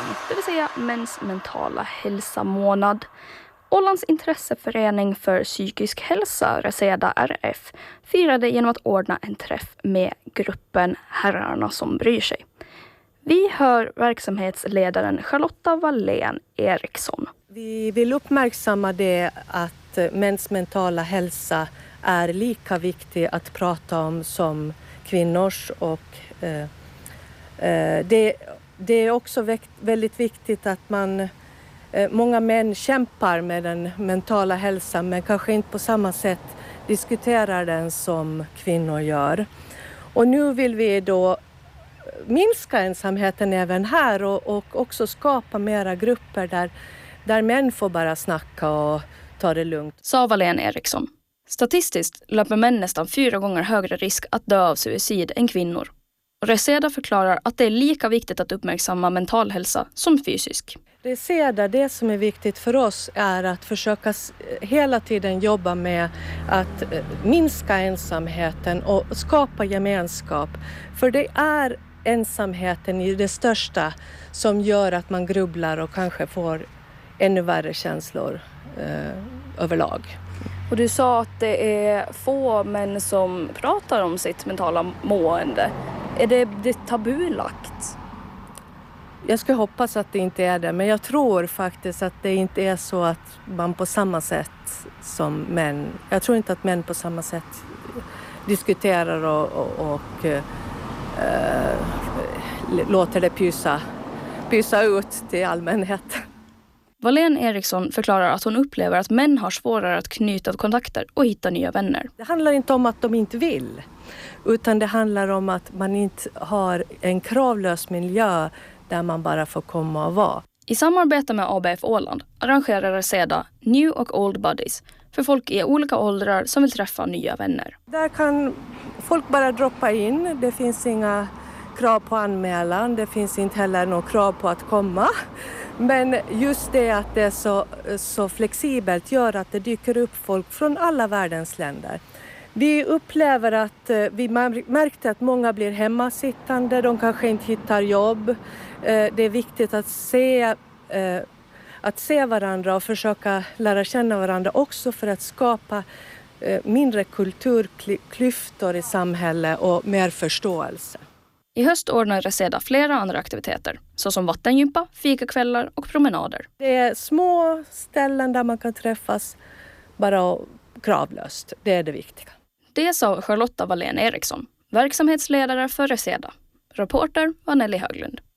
Month, det vill säga Mäns mentala hälsa-månad. Ålands intresseförening för psykisk hälsa, Reseda RF, firade genom att ordna en träff med gruppen Herrarna som bryr sig. Vi hör verksamhetsledaren Charlotta Wallén Eriksson. Vi vill uppmärksamma det att mäns mentala hälsa är lika viktig att prata om som kvinnors, och det är också väldigt viktigt att många män kämpar med den mentala hälsan men kanske inte på samma sätt diskuterar den som kvinnor gör. Och nu vill vi då minska ensamheten även här och också skapa mera grupper där män får bara snacka och ta det lugnt. Sa Wallén Eriksson. Statistiskt löper män nästan 4 gånger högre risk att dö av suicid än kvinnor. Och Reseda förklarar att det är lika viktigt att uppmärksamma mental hälsa som fysisk. Det som är viktigt för oss är att försöka hela tiden jobba med att minska ensamheten och skapa gemenskap. För det är ensamheten i det största som gör att man grubblar och kanske får ännu värre känslor överlag. Och du sa att det är få män som pratar om sitt mentala mående. Är det tabulagt? Jag skulle hoppas att det inte är det, men jag tror faktiskt att det inte är så att man på samma sätt som män. Jag tror inte att män på samma sätt diskuterar och låter det pysa ut till allmänheten. Wallén Eriksson förklarar att hon upplever att män har svårare att knyta kontakter och hitta nya vänner. Det handlar inte om att de inte vill, utan det handlar om att man inte har en kravlös miljö där man bara får komma och vara. I samarbete med ABF Åland arrangerar Reseda New och Old Buddies för folk i olika åldrar som vill träffa nya vänner. Där kan folk bara droppa in. Det finns inga krav på anmälan. Det finns inte heller några krav på att komma. Men just det att det är så flexibelt gör att det dyker upp folk från alla världens länder. Vi upplever att vi märkte att många blir hemmasittande. De kanske inte hittar jobb. Det är viktigt att se varandra och försöka lära känna varandra också för att skapa mindre kulturklyftor i samhället och mer förståelse. I höst ordnar Reseda flera andra aktiviteter, såsom vattengympa, fikakvällar och promenader. Det är små ställen där man kan träffas bara kravlöst. Det är det viktiga. Det sa Charlotta Wallén Eriksson, verksamhetsledare för Reseda. Reporter var Nelly Höglund.